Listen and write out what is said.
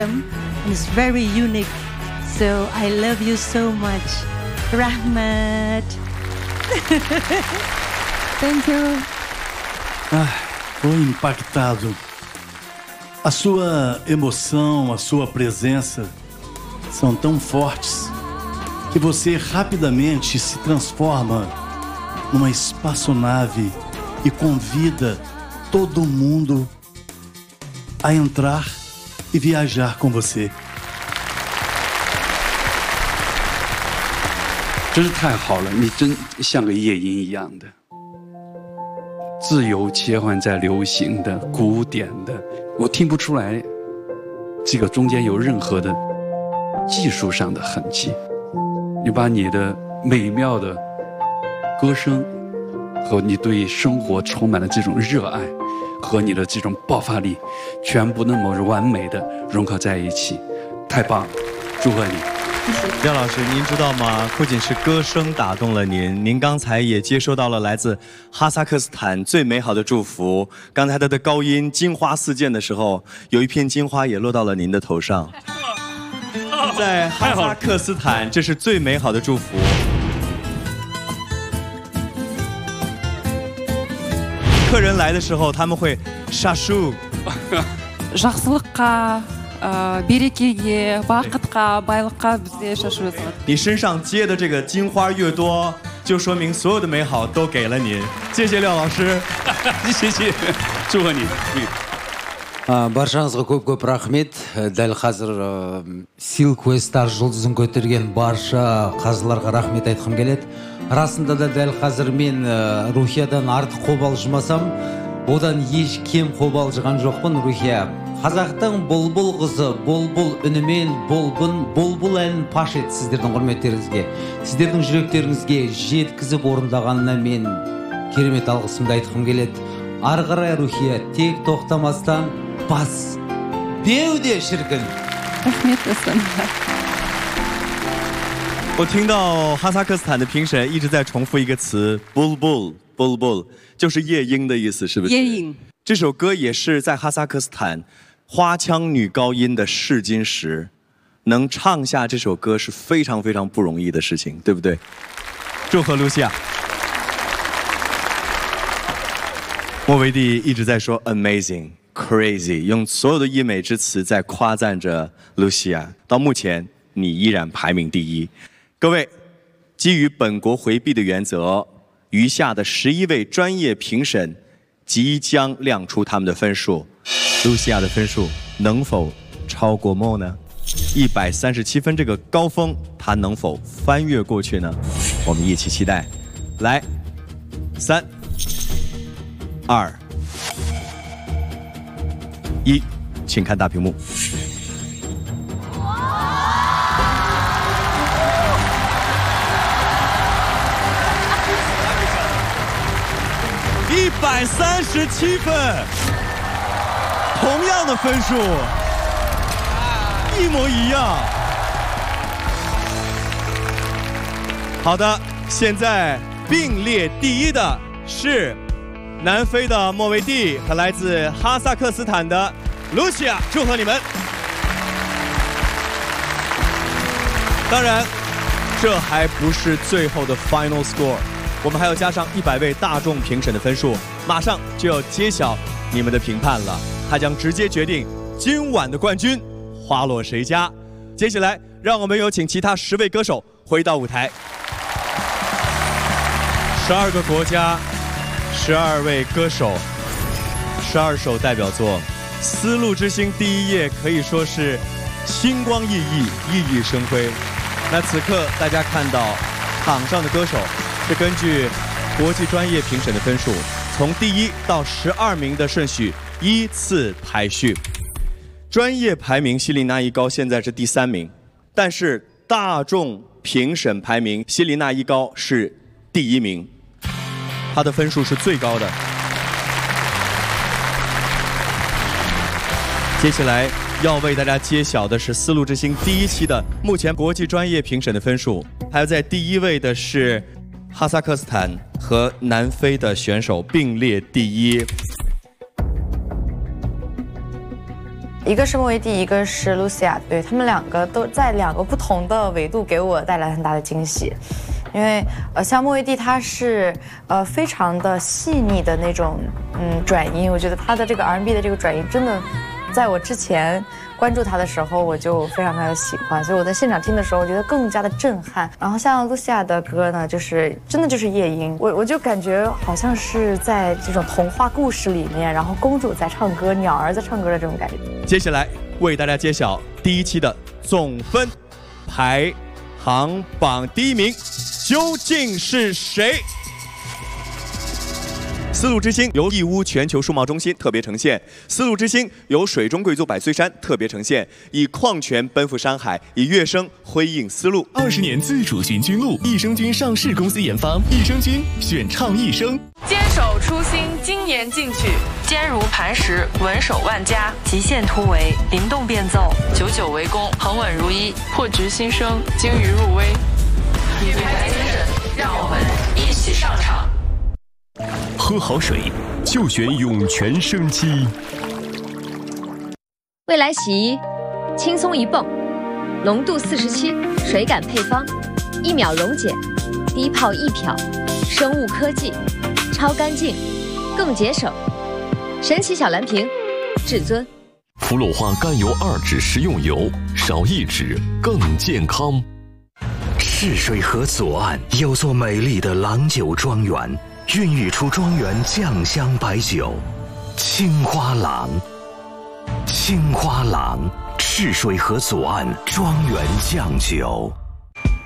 and it's very unique. So I love you so much, Rahmat. Thank you. Tô impactado. A sua emoção, a sua presença são tão fortes que você rapidamente se transforma numa espaçonave e convida todo mundo a entrar e viajar com você. 真是太好了，你真像个夜莺一样的，自由切换在流行的、古典的，我听不出来这个中间有任何的技术上的痕迹。你把你的美妙的歌声和你对生活充满了这种热爱和你的这种爆发力，全部那么完美的融合在一起，太棒了！祝贺你。 廖老师，您知道吗？不仅是歌声打动了您，您刚才也接收到了来自哈萨克斯坦最美好的祝福。刚才他的高音金花四溅的时候，有一片金花也落到了您的头上。在哈萨克斯坦，这是最美好的祝福。客人来的时候，他们会沙树。 жақсылыққа берекеге бақытқа байлыққа бізде шашу жасалады。 你身上结的这个金花越多，就说明所有的美好都给了您。谢谢廖老师， 谢谢，祝贺你。 Баршаңызға көп рахмет. Дәл қазір Silk-Quest жұлдызын көтерген барша қазыларға рахмет айтқым келеді. Расында да дәл қазір мен Рухиядан артық қобалжымасам, одан еш кем қобалжыған жоқпын. Рухия, қазақтың бұлбұл қызы, бұлбұл үнімен бұлбұл әнін паш етті сіздердің құрметтеріңізге. Сіздердің жүректеріңізге жеткізіп орындағанына мен керемет алғысымды айтқым келеді. Ары қарай Рухия, тек тоқтамастан бас беуде шіркін. рахмет достым。 我听到哈萨克斯坦的评审一直在重复一个词 "bulbul bulbul"， 就是夜莺的意思，是不是？ 夜莺。 这首歌也是在哈萨克斯坦花腔女高音的试金石，能唱下这首歌是非常非常不容易的事情，对不对？祝贺露西亚。莫维蒂一直在说 amazing、crazy， 用所有的溢美之词在夸赞着露西亚。到目前，你依然排名第一。各位，基于本国回避的原则，余下的11位专业评审即将亮出他们的分数。露西亚的分数能否超过莫呢？137分这个高峰，她能否翻越过去呢？我们一起期待。来，3、2、1，请看大屏幕。137分，同样的分数，一模一样。好的，现在并列第一的是南非的莫维蒂和来自哈萨克斯坦的露西亚，祝贺你们！当然，这还不是最后的 final score。我们还要加上100位大众评审的分数，马上就要揭晓你们的评判了，它将直接决定今晚的冠军花落谁家。接下来，让我们有请其他10位歌手回到舞台。12个国家，12位歌手，12首代表作，《丝路之星》第一页可以说是星光熠熠，熠熠生辉。那此刻大家看到场上的歌手。是根据国际专业评审的分数，从第1到12名的顺序依次排序。专业排名希林娜依高现在是第3名，但是大众评审排名希林娜依高是第1名，她的分数是最高的。接下来要为大家揭晓的是《丝路之星》第1期的目前国际专业评审的分数，还有在第1位的是哈萨克斯坦和南非的选手并列第1。 一个是莫维蒂，一个是露西亚，对他们两个都在2个不同的维度给我带来很大的惊喜。因为像莫维蒂，他是非常的细腻的那种转音，我觉得他的这个 R&B 的这个转音真的，在我之前关注他的时候，我就非常的喜欢，所以我在现场听的时候，我觉得更加的震撼。然后像露西亚的歌呢，就是真的就是夜莺，我就感觉好像是在这种童话故事里面，然后公主在唱歌，鸟儿在唱歌的这种感觉。 接下来为大家揭晓第1期的总分排行榜第1名究竟是谁？丝路之星由义乌全球数贸中心特别呈现，丝路之星由水中贵族百岁山特别呈现，以矿泉奔赴山海，以乐声辉映丝路。 20年自主寻军路，益生菌上市公司研发，益生菌选唱益生。 坚守初心，精研进取，坚如磐石，稳守万家，极限突围，灵动变奏，久久为功，恒稳如一，破局新生，精于入微。品牌精神，让我们一起上场。 喝好水就选涌泉生机。 未来洗衣，轻松一泵，浓度47，水感配方，1秒溶解，低泡易漂，生物科技，超干净，更节省。神奇小蓝瓶，至尊。 氟氯化甘油2酯食用油，少1酯更健康。 赤水河左岸有座美丽的郎酒庄园，孕育出庄园酱香白酒，青花郎。青花郎，赤水河左岸庄园酱酒。